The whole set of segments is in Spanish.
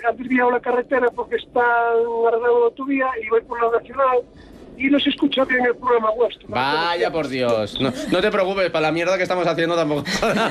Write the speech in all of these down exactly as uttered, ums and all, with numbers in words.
han desviado la carretera porque están arreglando la autovía y voy por la nacional y no se escucha bien el programa vuestro. Vaya por Dios. No, no te preocupes, para la mierda que estamos haciendo tampoco.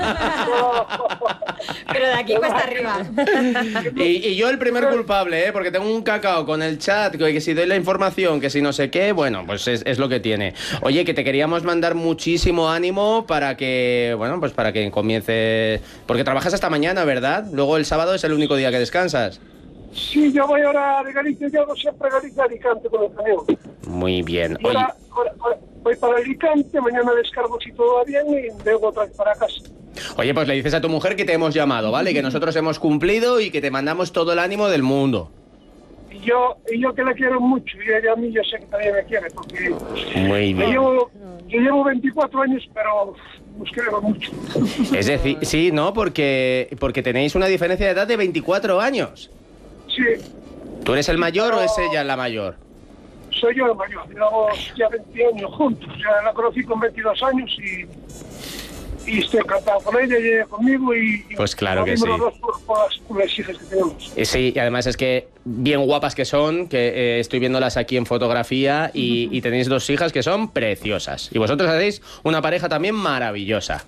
Pero de aquí cuesta arriba. Y, y yo el primer culpable, ¿eh? Porque tengo un cacao con el chat, que si doy la información, que si no sé qué, bueno, pues es, es lo que tiene. Oye, que te queríamos mandar muchísimo ánimo para que, bueno, pues para que comience... Porque trabajas hasta mañana, ¿verdad? Luego el sábado es el único día que descansas. Sí, yo voy ahora de Galicia, yo hago siempre Galicia Alicante con el camión. Muy bien. Oye. Ahora, ahora, ahora voy para Alicante, mañana descargo si todo va bien y vengo otra vez para casa. Oye, pues le dices a tu mujer que te hemos llamado, ¿vale? Que nosotros hemos cumplido y que te mandamos todo el ánimo del mundo. Y yo, y yo que la quiero mucho, y ella a mí yo sé que también me quiere, porque... Muy bien. Yo llevo, yo llevo veinticuatro años, pero nos queremos mucho. Es decir, sí, ¿no? Porque, porque tenéis una diferencia de edad de veinticuatro años. Sí. ¿Tú eres el mayor pero... o es ella la mayor? Soy yo el mayor, llevamos ya veinte años juntos, ya la conocí con veintidós años y, y estoy encantado con ella y ella conmigo y... Pues claro que sí. Los dos por, por, las, por las hijas que tenemos. Y sí, y además es que bien guapas que son, que eh, estoy viéndolas aquí en fotografía y, y tenéis dos hijas que son preciosas. Y vosotros hacéis una pareja también maravillosa.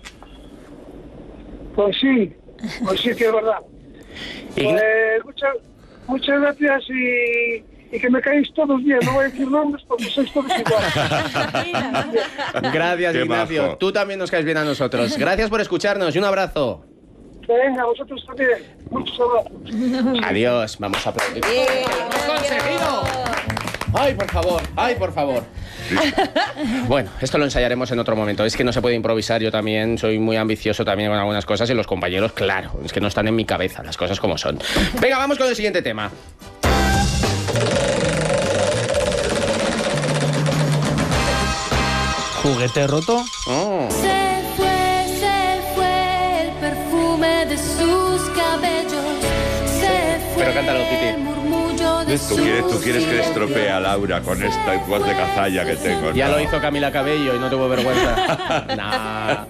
Pues sí, pues sí que es verdad. Pues muchas, muchas gracias y, y que me caéis todos bien. No voy a decir nombres porque sois todos iguales. Gracias, Qué Ignacio. majo. Tú también nos caes bien a nosotros. Gracias por escucharnos y un abrazo. Venga, vosotros también. Muchos abrazos. Adiós. Vamos a aplaudir. ¡Lo hemos conseguido! ¡Ay, por favor! ¡Ay, por favor! Bueno, esto lo ensayaremos en otro momento. Es que no se puede improvisar. Yo también soy muy ambicioso también con algunas cosas y los compañeros, claro, es que no están en mi cabeza las cosas como son. Venga, vamos con el siguiente tema. ¿Juguete roto? Oh. Se fue, se fue el perfume de sus cabellos. Se fue. Pero cántalo, Kitty. El murmullo de ¿Tú quieres, tú quieres que sus estropee a Laura con esta voz de cazalla que tengo? Ya No. lo hizo Camila Cabello y no tuvo vergüenza. Nah.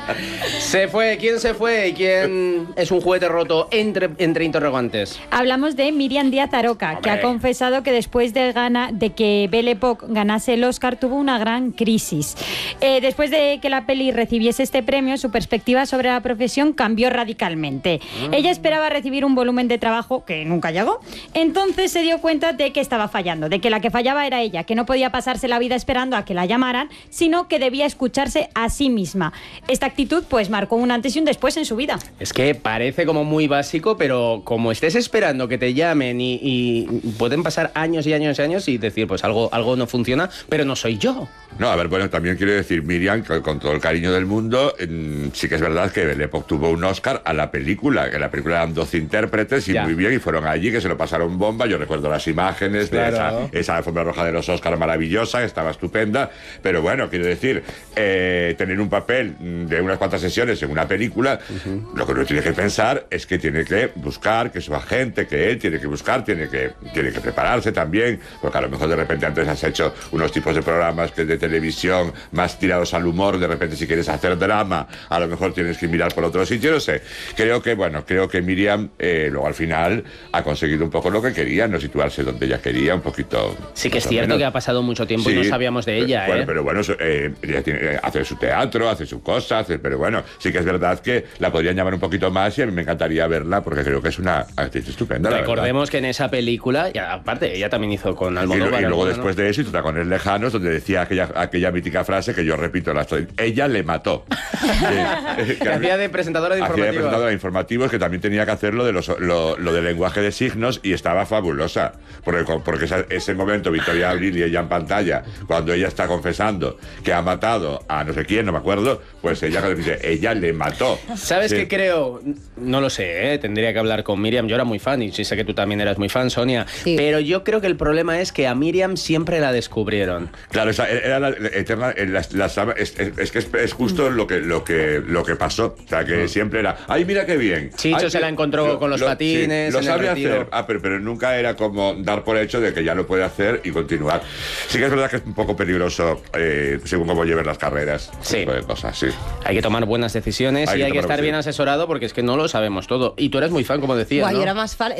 Se fue. ¿Quién se fue? ¿Y quién es un juguete roto entre, entre interrogantes? Hablamos de Miriam Díaz Aroca, Hombre. que ha confesado que después de, gana, de que Belle Époque ganase el Oscar tuvo una gran crisis. Eh, después de que la peli recibiese este premio, su perspectiva sobre la profesión cambió radicalmente. Mm. Ella esperaba recibir un volumen de trabajo que nunca llegó. Entonces se dio cuenta de que estaba fallando, de que la que fallaba era ella, que no podía pasarse la vida esperando a que la llamaran, sino que debía escucharse a sí misma. Esta actitud pues marcó un antes y un después en su vida. Es que parece como muy básico, pero como estés esperando que te llamen y, y pueden pasar años y años y años y decir, pues algo, algo no funciona, pero no soy yo. No, a ver, bueno, también quiero decir, Miriam, que con todo el cariño del mundo, eh, sí que es verdad que Belle Époque tuvo un Oscar a la película, que la película eran doce intérpretes y ya. muy bien, y fueron allí, que se lo pasaron bomba. Yo recuerdo las imágenes Claro. de esa, esa alfombra roja de los Oscars maravillosa, estaba estupenda, pero bueno, quiero decir, eh, tener un papel de unas cuantas sesiones en una película, uh-huh. Lo que uno tiene que pensar es que tiene que buscar, que su agente, que él tiene que buscar, tiene que, tiene que prepararse también, porque a lo mejor de repente antes has hecho unos tipos de programas que de televisión más tirados al humor, de repente si quieres hacer drama, a lo mejor tienes que mirar por otro sitio, no sé. Creo que, bueno, creo que Miriam eh, luego al final ha conseguido un poco lo que quería, no situarse donde ella quería, un poquito... Sí que es cierto menos. Que ha pasado mucho tiempo sí, y no sabíamos de ella, pero, ¿eh? Bueno, pero bueno, eh, ella tiene, hace su teatro, hace su cosa, hace, pero bueno, sí que es verdad que la podrían llamar un poquito más y a mí me encantaría verla porque creo que es una actriz estupenda. Recordemos que en esa película, y aparte, ella también hizo con Almodóvar. Y, y luego ¿no? después de eso, y Tacones Lejanos, donde decía aquella, aquella mítica frase que yo repito, la estoy, ella le mató. que que hacía de presentadora de informativos. Hacía de presentadora de informativos, que también tenía que hacer lo de, los, lo, lo de lenguaje de signos y estaba fabulosa. Porque, porque esa, ese momento, Victoria Abril y ella en pantalla, cuando ella está confesando que ha matado a no sé quién, no me acuerdo, pues ella dice, ella le mató. ¿Sabes sí. qué creo? No lo sé, ¿eh? Tendría que hablar con Miriam. Yo era muy fan y sí sé que tú también eras muy fan, Sonia. Sí. Pero yo creo que el problema es que a Miriam siempre la descubrieron. Claro, esa era la eterna... La, la, la, es, es, es que es, es justo mm. lo, que, lo, que, lo que pasó. O sea, que mm. siempre era, ¡ay, mira qué bien! Chicho ay, se que, la encontró lo, con los lo, patines, sí, lo en sabe el retiro. hacer. Ah, pero, pero nunca era como dar por hecho de que ya lo puede hacer y continuar. Sí que es verdad que es un poco peligroso eh, según cómo lleven las carreras. Sí. Tipo de cosas, sí. Hay que tomar buenas decisiones hay y que hay que estar bien asesorado porque es que no lo sabemos todo. Y tú eres muy fan, como decías, Guay, ¿no? era más fan.